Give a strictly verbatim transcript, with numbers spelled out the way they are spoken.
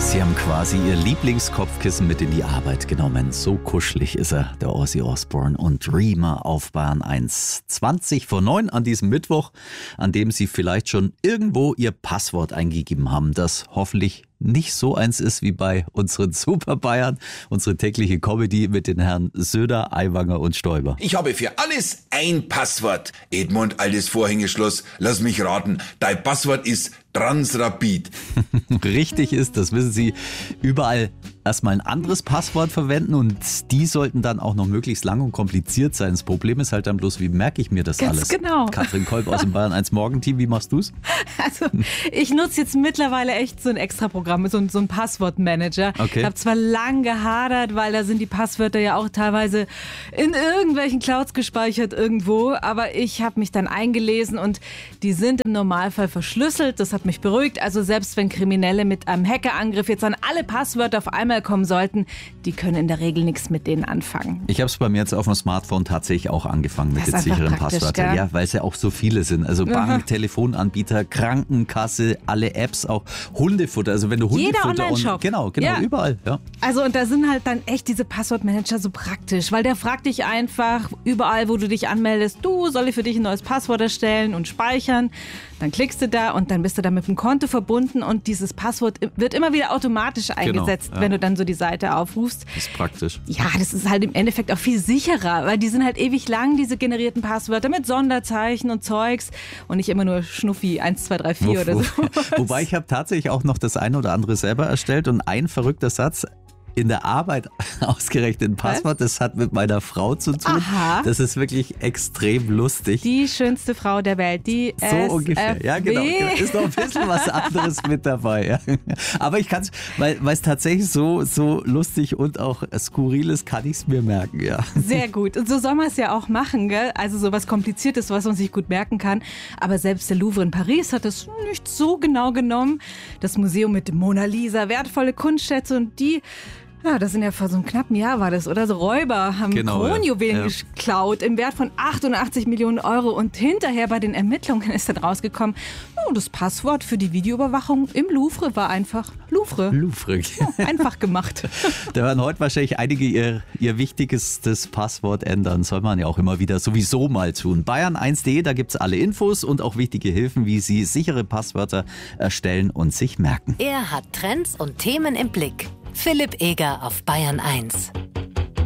Sie haben quasi Ihr Lieblingskopfkissen mit in die Arbeit genommen. So kuschelig ist er, der Ozzy Osbourne und Dreamer auf Bayern eins. zwanzig vor neun an diesem Mittwoch, an dem Sie vielleicht schon irgendwo Ihr Passwort eingegeben haben, das hoffentlich nicht so eins ist wie bei unseren Super Bayern, unsere tägliche Comedy mit den Herren Söder, Aiwanger und Stoiber. Ich habe für alles ein Passwort. Edmund, altes Vorhängeschloss, lass mich raten, dein Passwort ist Transrapid. Richtig ist, das wissen Sie, überall erstmal ein anderes Passwort verwenden und die sollten dann auch noch möglichst lang und kompliziert sein. Das Problem ist halt dann bloß, wie merke ich mir das Ganz alles? genau. Katrin Kolb aus dem Bayern eins Morgenteam, wie machst du's? Also ich nutze jetzt mittlerweile echt so ein Extra-Programm, so ein, so ein Passwortmanager. Okay. Ich habe zwar lang gehadert, weil da sind die Passwörter ja auch teilweise in irgendwelchen Clouds gespeichert irgendwo, aber ich habe mich dann eingelesen und die sind im Normalfall verschlüsselt. Das hat mich beruhigt. Also selbst wenn Kriminelle mit einem Hackerangriff jetzt an alle Passwörter auf einmal kommen sollten, die können in der Regel nichts mit denen anfangen. Ich habe es bei mir jetzt auf dem Smartphone tatsächlich auch angefangen mit Das ist den einfach sicheren praktisch, Passwörtern. gell? Ja, weil es ja auch so viele sind. Also Bank, Telefonanbieter, Krankenkasse, alle Apps, auch Hundefutter. Also wenn du Jeder Hundefutter Online-Shop. und genau, genau, Ja. überall. Ja. Also und da sind halt dann echt diese Passwortmanager so praktisch, weil der fragt dich einfach überall, wo du dich anmeldest, du, soll ich für dich ein neues Passwort erstellen und speichern? Dann klickst du da und dann bist du da mit dem Konto verbunden und dieses Passwort wird immer wieder automatisch eingesetzt, ja. wenn du dann so die Seite aufrufst. Das ist praktisch. Ja, das ist halt im Endeffekt auch viel sicherer, weil die sind halt ewig lang, diese generierten Passwörter mit Sonderzeichen und Zeugs und nicht immer nur Schnuffi eins, zwei, drei, vier oder so. Wobei ich habe tatsächlich auch noch das eine oder andere selber erstellt und ein verrückter Satz in der Arbeit ausgerechnet ein Passwort, das hat mit meiner Frau zu tun. Aha. Das ist wirklich extrem lustig. Die schönste Frau der Welt, die So S F W. ungefähr. Ja, genau. Ist noch ein bisschen was anderes mit dabei. Ja. Aber ich kann es, weil es tatsächlich so, so lustig und auch skurril ist, kann ich es mir merken, ja. Sehr gut. Und so soll man es ja auch machen, gell? Also so was Kompliziertes, was man sich gut merken kann. Aber selbst der Louvre in Paris hat es nicht so genau genommen. Das Museum mit dem Mona Lisa, wertvolle Kunstschätze und die... Ja, das sind ja vor so einem knappen Jahr war das, oder? So Räuber haben Genau, Kronjuwelen ja. geklaut im Wert von achtundachtzig Millionen Euro und hinterher bei den Ermittlungen ist dann rausgekommen, oh, das Passwort für die Videoüberwachung im Louvre war einfach Louvre. Louvre. Ja, einfach gemacht. Da werden heute wahrscheinlich einige ihr, ihr wichtigstes Passwort ändern. Soll man ja auch immer wieder sowieso mal tun. Bayern eins punkt de, da gibt es alle Infos und auch wichtige Hilfen, wie Sie sichere Passwörter erstellen und sich merken. Er hat Trends und Themen im Blick. Philipp Eger auf Bayern eins.